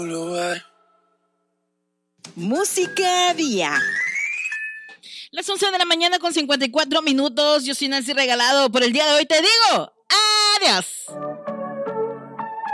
Música Día. Las 11 de la mañana con 54 minutos. Yo soy Nancy Regalado. Por el día de hoy te digo adiós.